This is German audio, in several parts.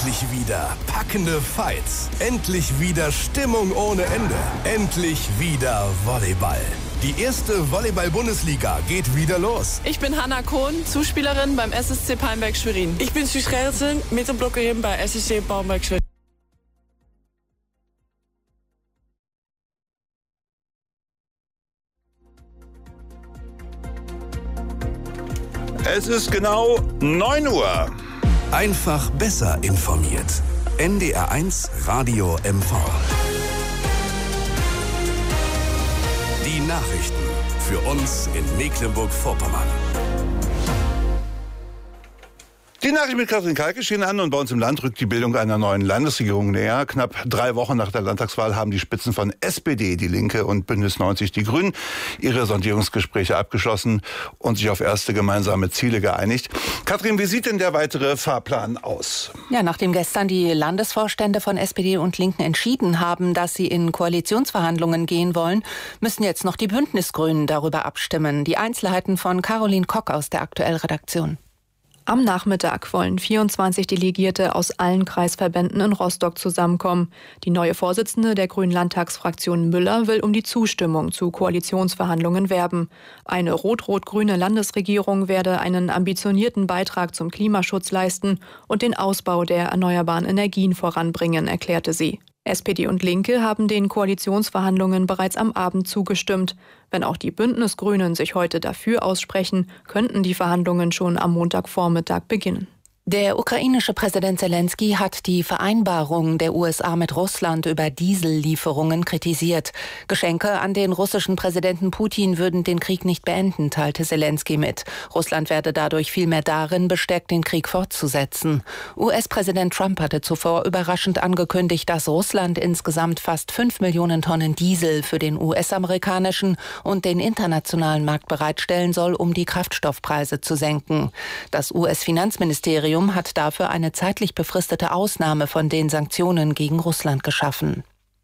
Endlich wieder packende Fights. Endlich wieder Stimmung ohne Ende. Endlich wieder Volleyball. Die erste Volleyball-Bundesliga geht wieder los. Ich bin Hanna Kohn, Zuspielerin beim SSC Palmberg Schwerin. Ich bin Suus Gerritsen, Mittelblockerin bei SSC Palmberg Schwerin. Es ist genau 9 Uhr. Einfach besser informiert. NDR1 Radio MV. Die Nachrichten für uns in Mecklenburg-Vorpommern. Die Nachricht mit Katrin Kalke stehen an und bei uns im Land rückt die Bildung einer neuen Landesregierung näher. Knapp 3 Wochen nach der Landtagswahl haben die Spitzen von SPD, die Linke und Bündnis 90 Die Grünen ihre Sondierungsgespräche abgeschlossen und sich auf erste gemeinsame Ziele geeinigt. Katrin, wie sieht denn der weitere Fahrplan aus? Ja, nachdem gestern die Landesvorstände von SPD und Linken entschieden haben, dass sie in Koalitionsverhandlungen gehen wollen, müssen jetzt noch die Bündnisgrünen darüber abstimmen. Die Einzelheiten von Caroline Kock aus der Aktuell-Redaktion. Am Nachmittag wollen 24 Delegierte aus allen Kreisverbänden in Rostock zusammenkommen. Die neue Vorsitzende der Grünen Landtagsfraktion Müller will um die Zustimmung zu Koalitionsverhandlungen werben. Eine rot-rot-grüne Landesregierung werde einen ambitionierten Beitrag zum Klimaschutz leisten und den Ausbau der erneuerbaren Energien voranbringen, erklärte sie. SPD und Linke haben den Koalitionsverhandlungen bereits am Abend zugestimmt. Wenn auch die Bündnisgrünen sich heute dafür aussprechen, könnten die Verhandlungen schon am Montagvormittag beginnen. Der ukrainische Präsident Selensky hat die Vereinbarung der USA mit Russland über Diesellieferungen kritisiert. Geschenke an den russischen Präsidenten Putin würden den Krieg nicht beenden, teilte Selensky mit. Russland werde dadurch vielmehr darin bestärkt, den Krieg fortzusetzen. US-Präsident Trump hatte zuvor überraschend angekündigt, dass Russland insgesamt fast 5 Millionen Tonnen Diesel für den US-amerikanischen und den internationalen Markt bereitstellen soll, um die Kraftstoffpreise zu senken. Das US-Finanzministerium hat dafür eine zeitlich befristete Ausnahme von den Sanktionen gegen Russland geschaffen.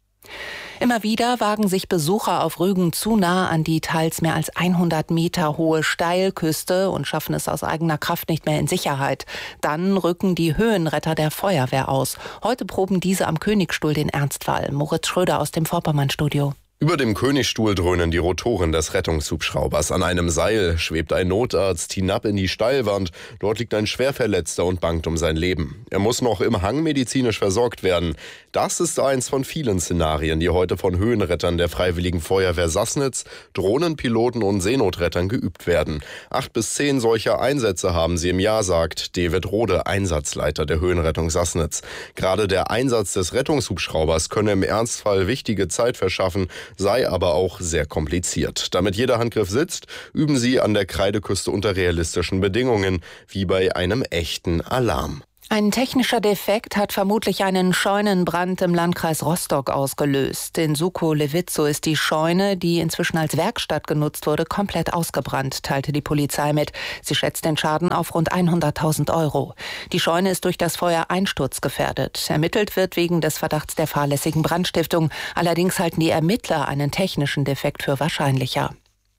Immer wieder wagen sich Besucher auf Rügen zu nah an die teils mehr als 100 Meter hohe Steilküste und schaffen es aus eigener Kraft nicht mehr in Sicherheit. Dann rücken die Höhenretter der Feuerwehr aus. Heute proben diese am Königstuhl den Ernstfall. Moritz Schröder aus dem Vorpommern-Studio. Über dem Königstuhl dröhnen die Rotoren des Rettungshubschraubers. An einem Seil schwebt ein Notarzt hinab in die Steilwand. Dort liegt ein Schwerverletzter und bangt um sein Leben. Er muss noch im Hang medizinisch versorgt werden. Das ist eins von vielen Szenarien, die heute von Höhenrettern der Freiwilligen Feuerwehr Sassnitz, Drohnenpiloten und Seenotrettern geübt werden. 8 bis 10 solcher Einsätze haben sie im Jahr, sagt David Rode, Einsatzleiter der Höhenrettung Sassnitz. Gerade der Einsatz des Rettungshubschraubers könne im Ernstfall wichtige Zeit verschaffen, sei aber auch sehr kompliziert. Damit jeder Handgriff sitzt, üben sie an der Kreideküste unter realistischen Bedingungen, wie bei einem echten Alarm. Ein technischer Defekt hat vermutlich einen Scheunenbrand im Landkreis Rostock ausgelöst. In Suko-Lewitzow ist die Scheune, die inzwischen als Werkstatt genutzt wurde, komplett ausgebrannt, teilte die Polizei mit. Sie schätzt den Schaden auf rund 100.000 €. Die Scheune ist durch das Feuer einsturzgefährdet. Ermittelt wird wegen des Verdachts der fahrlässigen Brandstiftung. Allerdings halten die Ermittler einen technischen Defekt für wahrscheinlicher.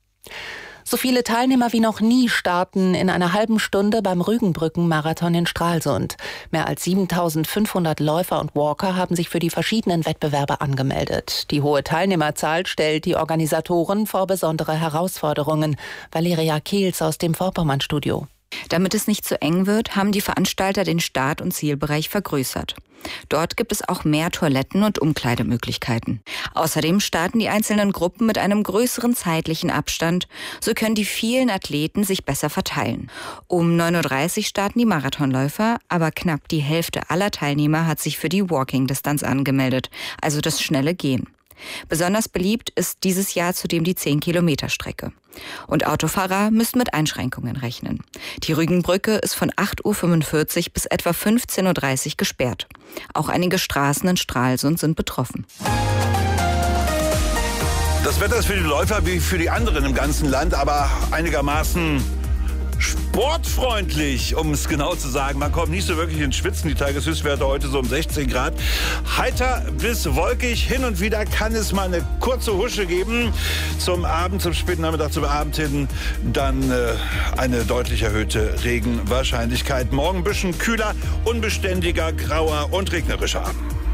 So viele Teilnehmer wie noch nie starten in einer halben Stunde beim Rügenbrücken-Marathon in Stralsund. Mehr als 7.500 Läufer und Walker haben sich für die verschiedenen Wettbewerbe angemeldet. Die hohe Teilnehmerzahl stellt die Organisatoren vor besondere Herausforderungen. Valeria Kehls aus dem Vorpommern-Studio. Damit es nicht zu eng wird, haben die Veranstalter den Start- und Zielbereich vergrößert. Dort gibt es auch mehr Toiletten und Umkleidemöglichkeiten. Außerdem starten die einzelnen Gruppen mit einem größeren zeitlichen Abstand. So können die vielen Athleten sich besser verteilen. Um 9.30 Uhr starten die Marathonläufer, aber knapp die Hälfte aller Teilnehmer hat sich für die Walking-Distanz angemeldet, also das schnelle Gehen. Besonders beliebt ist dieses Jahr zudem die 10-Kilometer-Strecke. Und Autofahrer müssen mit Einschränkungen rechnen. Die Rügenbrücke ist von 8.45 Uhr bis etwa 15.30 Uhr gesperrt. Auch einige Straßen in Stralsund sind betroffen. Das Wetter ist für die Läufer wie für die anderen im ganzen Land, aber einigermaßen sportfreundlich, um es genau zu sagen. Man kommt nicht so wirklich ins Schwitzen. Die Tageshöchstwerte heute so um 16 Grad. Heiter bis wolkig. Hin und wieder kann es mal eine kurze Husche geben. Zum Abend, zum späten Nachmittag, zum Abend hin dann eine deutlich erhöhte Regenwahrscheinlichkeit. Morgen ein bisschen kühler, unbeständiger, grauer und regnerischer.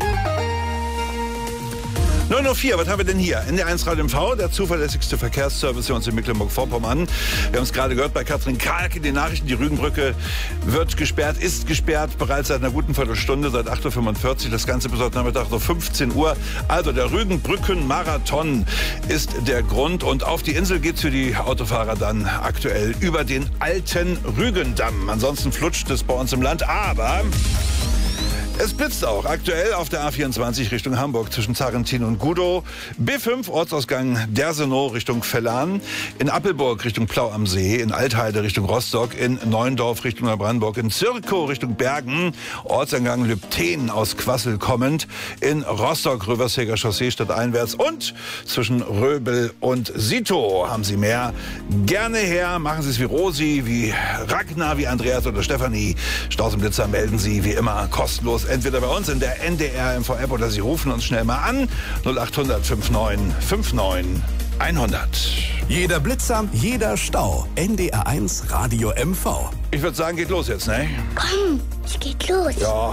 9:04 Uhr, was haben wir denn hier? NDR1 Radio MV, der zuverlässigste Verkehrsservice für uns in Mecklenburg-Vorpommern. Wir haben es gerade gehört bei Katrin Kalk in den Nachrichten. Die Rügenbrücke wird gesperrt, ist gesperrt, bereits seit einer guten Viertelstunde, seit 8:45 Uhr. Das Ganze bis heute Nachmittag um 15 Uhr. Also der Rügenbrücken-Marathon ist der Grund. Und auf die Insel geht's für die Autofahrer dann aktuell über den alten Rügendamm. Ansonsten flutscht es bei uns im Land, aber es blitzt auch aktuell auf der A24 Richtung Hamburg zwischen Zarentin und Gudow. B5 Ortsausgang Dersenow Richtung Vellan. In Appelburg Richtung Plau am See. In Altheide Richtung Rostock. In Neuendorf Richtung Neubrandenburg. In Zirkow Richtung Bergen. Ortseingang Lübten aus Quassel kommend. In Rostock Rövershäger Chaussee stadteinwärts. Und zwischen Röbel und Sito haben Sie mehr. Gerne her. Machen Sie es wie Rosi, wie Ragnar, wie Andreas oder Stefanie. Staus und Blitzer melden Sie wie immer kostenlos. Entweder bei uns in der NDR MV-App oder Sie rufen uns schnell mal an. 0800 59 59 100. Jeder Blitzer, jeder Stau. NDR1 Radio MV. Ich würde sagen, geht los jetzt, ne? Komm, es geht los. Ja.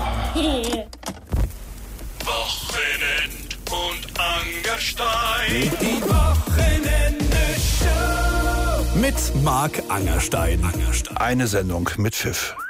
Wochenend und Angerstein. Die Wochenende-Show. Mit Marc Angerstein. Eine Sendung mit Pfiff.